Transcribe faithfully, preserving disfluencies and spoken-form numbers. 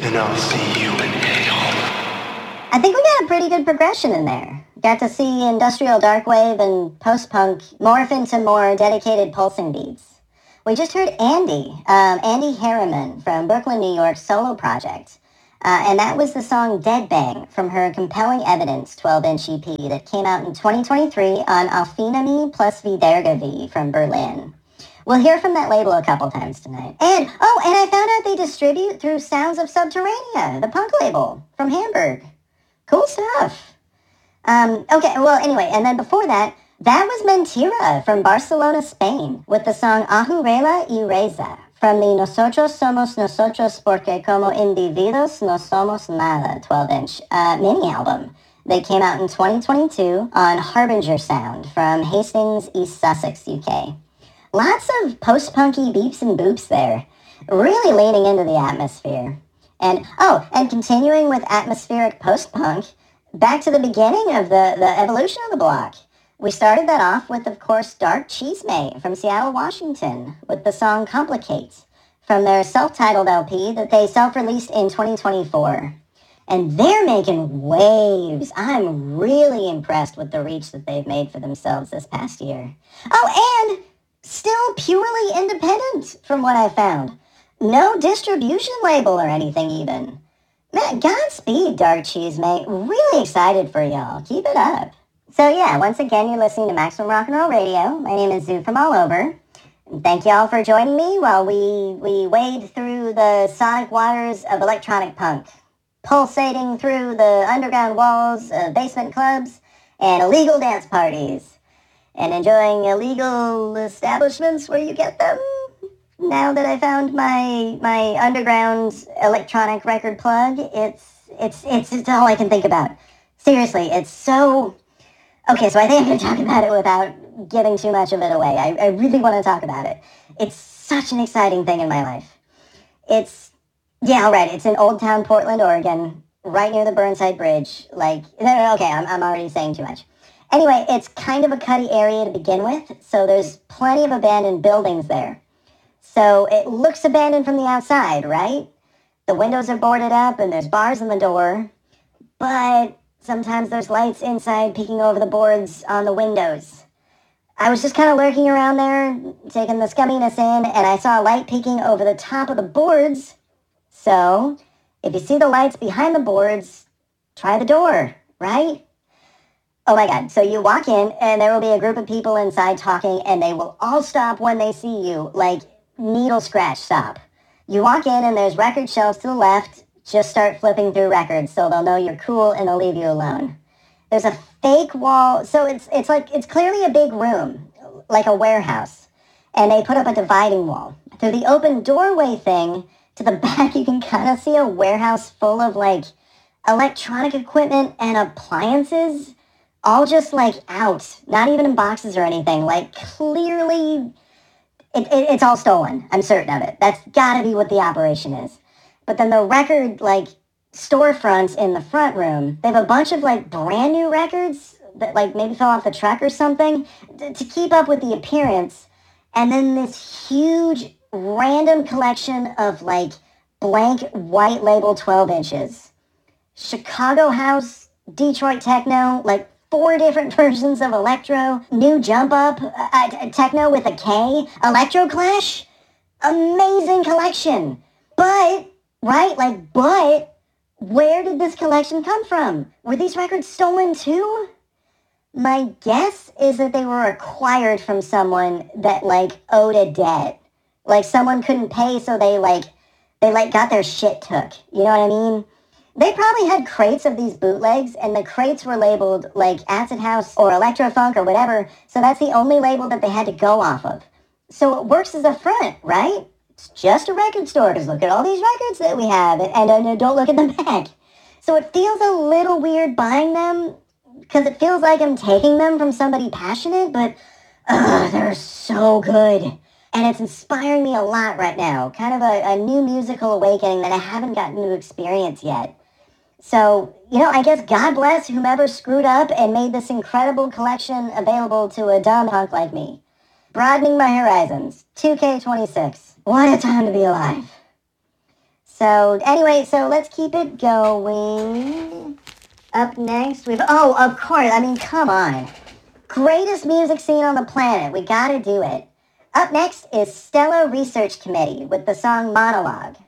and I'll see you in hell. I think we got a pretty good progression in there. Got to see industrial darkwave and post-punk morph into more dedicated pulsing beats. We just heard Andy, um, Andy Harriman from Brooklyn, New York's solo project. Uh, and that was the song Dead Bang from her Compelling Evidence twelve-inch E P that came out in twenty twenty-three on Alfinami plus Wiedergewie from Berlin. We'll hear from that label a couple times tonight. And, oh, and I found out they distribute through Sounds of Subterranea, the punk label from Hamburg. Cool stuff. Um, okay, well, anyway, and then before that, that was Mentira from Barcelona, Spain, with the song Ahurela y Reza from the Nosotros Somos Nosotros Porque Como Individuos No Somos Nada twelve-inch uh, mini-album. They came out in twenty twenty-two on Harbinger Sound from Hastings, East Sussex, U K. Lots of post-punky beeps and boops there, really leaning into the atmosphere. And, oh, and continuing with atmospheric post-punk, back to the beginning of the, the evolution of the block. We started that off with, of course, Dark Cheesemate from Seattle, Washington, with the song Complicate from their self-titled L P that they self-released in twenty twenty-four. And they're making waves. I'm really impressed with the reach that they've made for themselves this past year. Oh, and still purely independent from what I found. No distribution label or anything even. Man, Godspeed, Dark Cheesemate. Really excited for y'all. Keep it up. So yeah, once again, you're listening to Maximum Rock and Roll Radio. My name is Zoo from all over. And thank y'all for joining me while we, we wade through the sonic waters of electronic punk, pulsating through the underground walls of basement clubs and illegal dance parties, and enjoying illegal establishments where you get them. Now that I found my my underground electronic record plug, it's it's it's it's all I can think about. Seriously, it's so... Okay, so I think I'm going to talk about it without giving too much of it away. I, I really want to talk about it. It's such an exciting thing in my life. It's, yeah, all right, it's in Old Town, Portland, Oregon, right near the Burnside Bridge. Like, no, no, okay, I'm, I'm already saying too much. Anyway, it's kind of a cutty area to begin with, so there's plenty of abandoned buildings there. So it looks abandoned from the outside, right? The windows are boarded up and there's bars on the door, but sometimes there's lights inside peeking over the boards on the windows. I was just kind of lurking around there, taking the scumminess in, and I saw a light peeking over the top of the boards. So, if you see the lights behind the boards, try the door, right? Oh my god, so you walk in, and there will be a group of people inside talking, and they will all stop when they see you, like needle scratch stop. You walk in, and there's record shelves to the left. Just start flipping through records so they'll know you're cool and they'll leave you alone. There's a fake wall, so it's it's like, it's clearly a big room, like a warehouse. And they put up a dividing wall. Through the open doorway thing, to the back you can kind of see a warehouse full of like electronic equipment and appliances, all just like out, not even in boxes or anything, like clearly, it, it, it's all stolen, I'm certain of it. That's gotta be what the operation is. But then the record, like, storefronts in the front room, they have a bunch of, like, brand new records that, like, maybe fell off the truck or something to, to keep up with the appearance. And then this huge random collection of, like, blank white label twelve inches. Chicago House, Detroit Techno, like, four different versions of electro, new jump up, uh, techno with a K, Electro Clash. Amazing collection. But... Right? Like, but where did this collection come from? Were these records stolen too? My guess is that they were acquired from someone that, like, owed a debt. Like, someone couldn't pay, so they, like, they, like, got their shit took. You know what I mean? They probably had crates of these bootlegs, and the crates were labeled, like, Acid House or Electrofunk or whatever, so that's the only label that they had to go off of. So it works as a front, right? It's just a record store, because look at all these records that we have, and, and uh, don't look at the back. So it feels a little weird buying them, because it feels like I'm taking them from somebody passionate, but ugh, they're so good. And it's inspiring me a lot right now, kind of a, a new musical awakening that I haven't gotten to experience yet. So, you know, I guess God bless whomever screwed up and made this incredible collection available to a dumb punk like me. Broadening my horizons. two K twenty-six. What a time to be alive. So anyway, so let's keep it going. Up next, we've... Oh, of course. I mean, come on. Greatest music scene on the planet. We gotta do it. Up next is Stella Research Committee with the song Monologue.